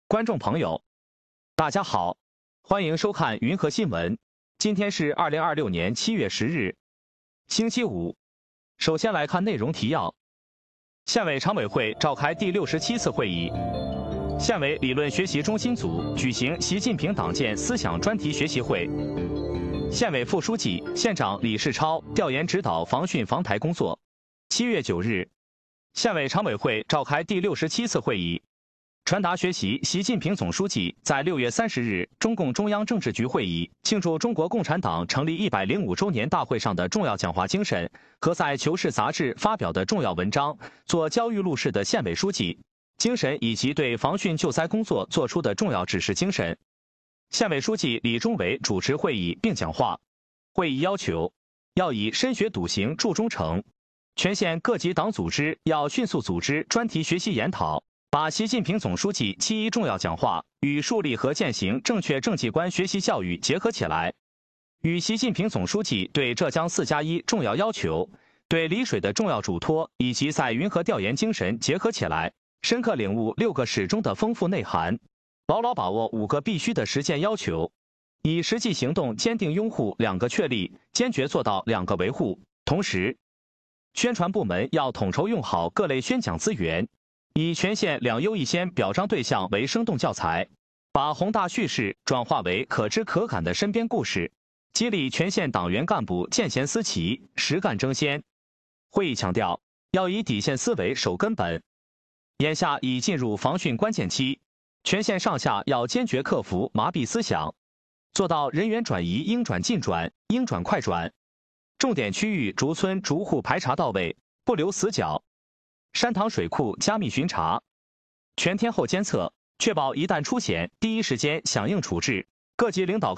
观众朋友，大家好，欢迎收看云和新闻。今天是2026年7月10日，星期五。首先来看内容提要：县委常委会召开第67次会议，县委理论学习中心组举行习近平党建思想专题学习会。县委副书记、县长李世超调研指导防汛防台工作。7月9日，县委常委会召开第67次会议，传达学习习近平总书记在6月30日中共中央政治局会议庆祝中国共产党成立105周年大会上的重要讲话精神和在《求是》杂志发表的重要文章，做焦裕禄式的县委书记精神以及对防汛救灾工作作出的重要指示精神。县委书记李忠伟主持会议并讲话。会议要求，要以深学笃行铸忠诚，全县各级党组织要迅速组织专题学习研讨，把习近平总书记7.1重要讲话与树立和践行正确政绩观学习教育结合起来，与习近平总书记对浙江4+1重要要求、对丽水的重要嘱托以及在云和调研精神结合起来，深刻领悟6个始终的丰富内涵，牢牢把握5个必须的实践要求，以实际行动坚定拥护2个确立，坚决做到2个维护。同时，宣传部门要统筹用好各类宣讲资源，以全县2优1先表彰对象为生动教材，把宏大叙事转化为可知可感的身边故事，激励全县党员干部见贤思齐，实干争先。会议强调，要以底线思维守根本。眼下已进入防汛关键期，全县上下要坚决克服麻痹思想，做到人员转移应转尽转、应转快转，重点区域逐村逐户排查到位，不留死角。山塘水库加密巡查，全天候监测，确保一旦出险第一时间响应处置。各级领导